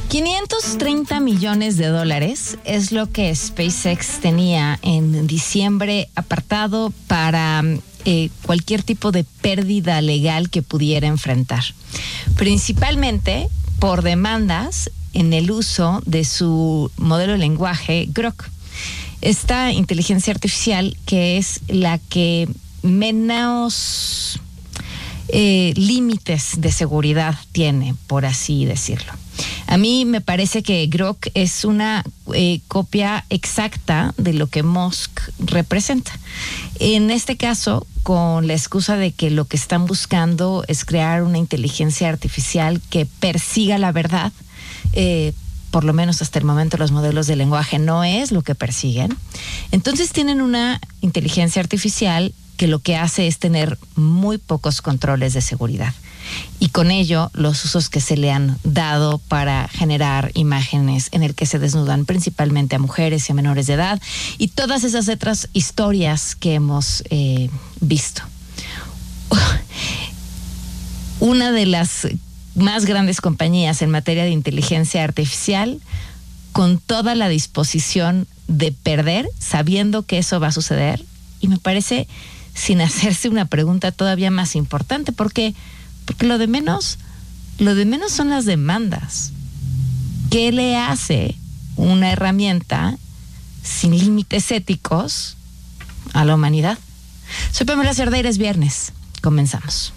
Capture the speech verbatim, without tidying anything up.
quinientos treinta millones de dólares es lo que SpaceX tenía en diciembre apartado para eh, cualquier tipo de pérdida legal que pudiera enfrentar. Principalmente por demandas en el uso de su modelo de lenguaje Grok. Esta inteligencia artificial que es la que menos eh, límites de seguridad tiene, por así decirlo. A mí me parece que Grok es una eh, copia exacta de lo que Musk representa. En este caso, con la excusa de que lo que están buscando es crear una inteligencia artificial que persiga la verdad, eh, por lo menos hasta el momento los modelos de lenguaje no es lo que persiguen. Entonces tienen una inteligencia artificial que lo que hace es tener muy pocos controles de seguridad. Y con ello, los usos que se le han dado para generar imágenes en el que se desnudan principalmente a mujeres y a menores de edad y todas esas otras historias que hemos eh, visto. Una de las más grandes compañías en materia de inteligencia artificial, con toda la disposición de perder, sabiendo que eso va a suceder, y me parece sin hacerse una pregunta todavía más importante, porque Porque lo de menos, lo de menos son las demandas. ¿Qué le hace una herramienta sin límites éticos a la humanidad? Soy Pamela Cerdeira, es viernes. Comenzamos.